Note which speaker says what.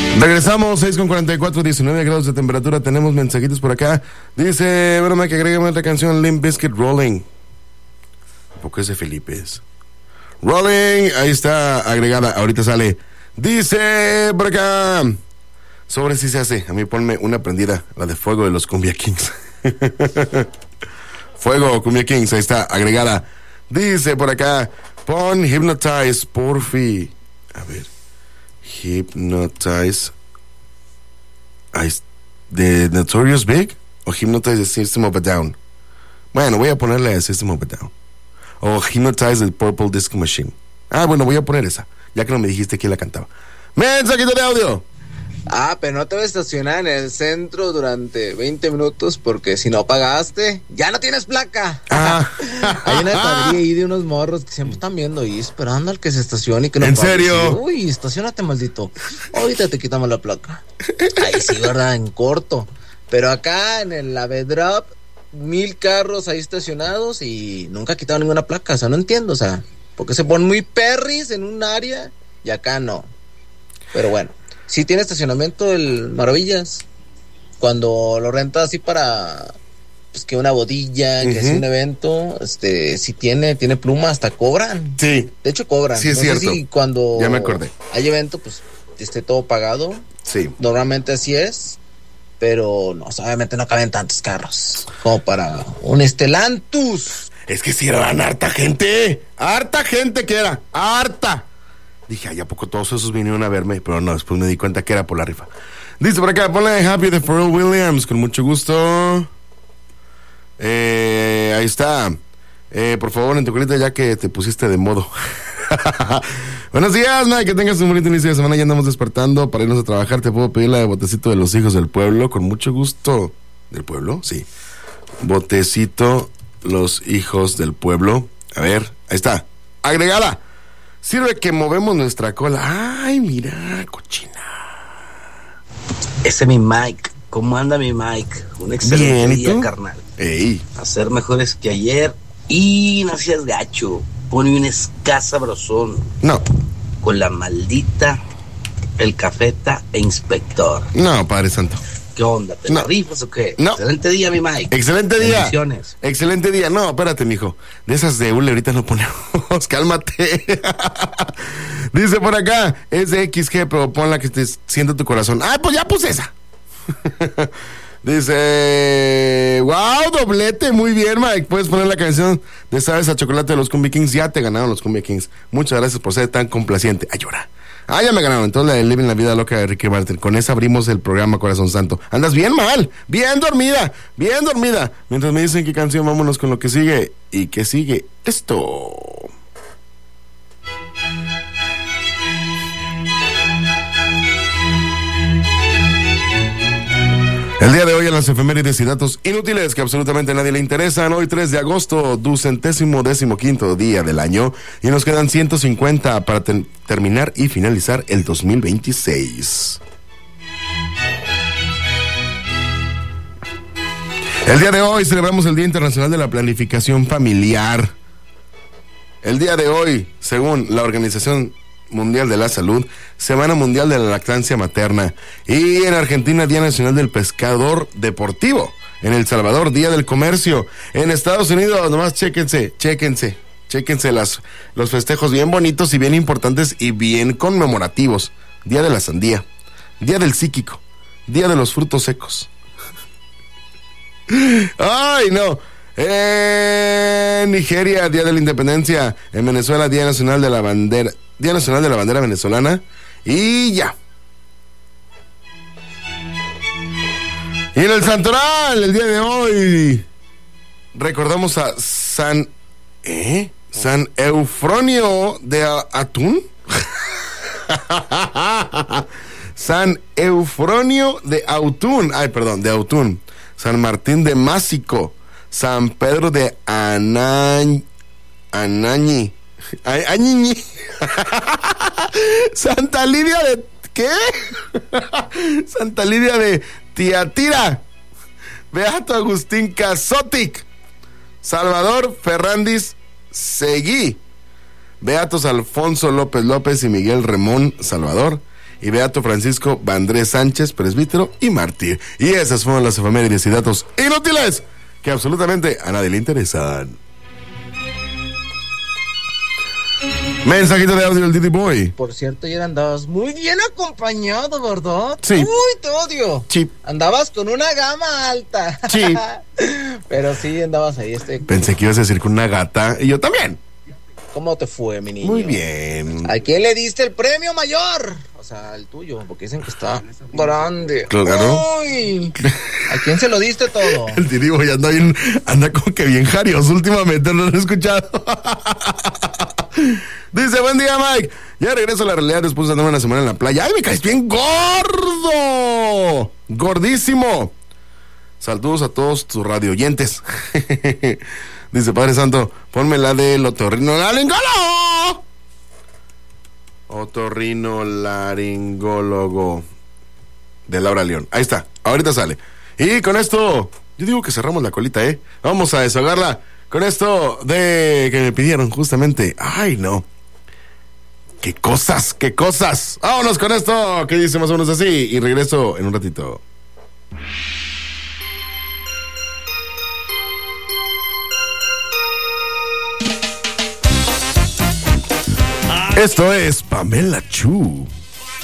Speaker 1: Regresamos, 6:44, 19 grados de temperatura. Tenemos mensajitos por acá. Dice, broma, que agrégueme otra canción, Limp Bizkit, Rolling. ¿Por qué ese Felipe es? Rolling, ahí está agregada, ahorita sale. Dice por acá, sobre si se hace, a mí ponme una prendida, la de Fuego de los Cumbia Kings. Fuego, Cumbia Kings, ahí está agregada. Dice por acá, pon Hypnotize, porfi. A ver, Hypnotize, ¿de Notorious Big? ¿O Hypnotize de System of a Down? Bueno, voy a ponerle a System of a Down. O Hypnotize del Purple Disco Machine. Bueno, voy a poner esa, ya que no me dijiste quién la cantaba. ¡Mensajito de audio!
Speaker 2: Pero no te vas a estacionar en el centro durante 20 minutos porque si no pagaste, ya no tienes placa. Hay una cuadrilla ahí de unos morros que siempre están viendo y esperando al que se estacione y que no
Speaker 1: ¿En
Speaker 2: pague.
Speaker 1: serio?
Speaker 2: Uy, estacionate, maldito. Ahorita te quitamos la placa. Ahí sí, ¿verdad? En corto. Pero acá en el Avedrop, 1000 carros ahí estacionados y nunca quitaron ninguna placa. O sea, no entiendo, o sea, porque se ponen muy perris en un área y acá no. Pero bueno. Sí tiene estacionamiento el Maravillas. Cuando lo renta así para pues que una bodilla, que hace un evento, sí tiene pluma, hasta cobran.
Speaker 1: Sí.
Speaker 2: De hecho cobran.
Speaker 1: Sí, es
Speaker 2: no
Speaker 1: cierto.
Speaker 2: sé si cuando
Speaker 1: ya me acordé.
Speaker 2: Hay evento, pues esté todo pagado.
Speaker 1: Sí.
Speaker 2: Normalmente así es. Pero no, obviamente no caben tantos carros como para un Stellantis.
Speaker 1: Es que si eran harta gente que era, harta. Dije, ¿a poco todos esos vinieron a verme? Pero no, después me di cuenta que era por la rifa. Dice por acá, ponle Happy de Pharrell Williams, con mucho gusto. Ahí está. Por favor, en tu colita, ya que te pusiste de modo. Buenos días, Mike, que tengas un bonito inicio de semana. Ya andamos despertando para irnos a trabajar. ¿Te puedo pedir la de Botecito de los Hijos del Pueblo? Con mucho gusto. ¿Del pueblo? Sí. Botecito, los Hijos del Pueblo. A ver, ahí está. Agregada. Sirve que movemos nuestra cola. Ay, mira, cochina.
Speaker 3: Ese es mi Mike. ¿Cómo anda mi Mike? Un excelente
Speaker 1: bien,
Speaker 3: día, carnal.
Speaker 1: Ey.
Speaker 3: A ser mejores que ayer. Y no seas gacho. Pone un escasa brozón.
Speaker 1: No.
Speaker 3: Con la maldita, el cafeta e inspector.
Speaker 1: No, Padre Santo.
Speaker 3: ¿Qué onda? ¿Te la rifas o qué?
Speaker 1: No.
Speaker 3: Excelente día, mi Mike.
Speaker 1: Excelente día.
Speaker 3: Bendiciones.
Speaker 1: Excelente día. No, espérate, mijo. De esas de hule ahorita no ponemos. Cálmate. Dice por acá, es de XG, pero pon la que te sienta tu corazón. Pues ya puse esa. Dice, wow, doblete, muy bien, Mike. Puedes poner la canción de Sabes a Chocolate de los Cumbia Kings. Ya te ganaron los Cumbia Kings. Muchas gracias por ser tan complaciente. Llora. Ya me ganaron. Entonces la de Living la Vida Loca de Ricky Martin. Con esa abrimos el programa, Corazón Santo. Andas bien mal, bien dormida. Mientras me dicen qué canción, vámonos con lo que sigue. ¿Y qué sigue? Esto. El día de hoy en las efemérides y datos inútiles que absolutamente a nadie le interesan. Hoy 3 de agosto, 215º día del año. Y nos quedan 150 para terminar y finalizar el 2026. El día de hoy celebramos el Día Internacional de la Planificación Familiar. El día de hoy, según la Organización Mundial de la Salud, Semana Mundial de la Lactancia Materna. Y en Argentina, Día Nacional del Pescador Deportivo. En El Salvador, Día del Comercio. En Estados Unidos, nomás chéquense los festejos bien bonitos y bien importantes y bien conmemorativos. Día de la Sandía, Día del Psíquico, Día de los Frutos Secos. ¡Ay, no! En Nigeria, Día de la Independencia. En Venezuela, Día Nacional de la Bandera Venezolana. Y ya. Y en el Santoral, el día de hoy, recordamos a San Eufronio de Atún. San Eufronio de Autún. De Autún. San Martín de Másico. San Pedro de Anañi. Santa Lidia de ¿qué? Santa Lidia de Tiatira. Beato Agustín Casotic. Salvador Ferrandis Seguí. Beatos Alfonso López López y Miguel Remón Salvador. y Beato Francisco Vandrés Sánchez, presbítero y mártir. Y esas fueron las efemérides y datos inútiles que absolutamente a nadie le interesan. Mensajito de audio del Didi Boy.
Speaker 2: Por cierto, ayer andabas muy bien acompañado, ¿verdad?
Speaker 1: Sí.
Speaker 2: Uy, te odio.
Speaker 1: Sí.
Speaker 2: Andabas con una gama alta.
Speaker 1: Sí.
Speaker 2: Pero sí, andabas ahí.
Speaker 1: Pensé que ibas a decir con una gata, y yo también.
Speaker 2: ¿Cómo te fue, mi niño?
Speaker 1: Muy bien.
Speaker 2: ¿A quién le diste el premio mayor? O sea, el tuyo, porque dicen que está grande.
Speaker 1: Claro.
Speaker 2: Uy, ¿a quién se lo diste todo?
Speaker 1: El Didi Boy anda como que bien jarioso últimamente, ¿no lo he escuchado? Dice, buen día, Mike. Ya regreso a la realidad después de andar una semana en la playa. ¡Ay, me caes bien gordo! ¡Gordísimo! Saludos a todos tus radioyentes. Dice, Padre Santo, ponme la del otorrinolaringólogo. Otorrinolaringólogo de Laura León. Ahí está, ahorita sale. Y con esto, yo digo que cerramos la colita, ¿eh? Vamos a desahogarla con esto de que me pidieron justamente. ¡Ay, no! ¡Qué cosas, qué cosas! Vámonos con esto, que dice más o menos así, y regreso en un ratito. Esto es Pamela Chu.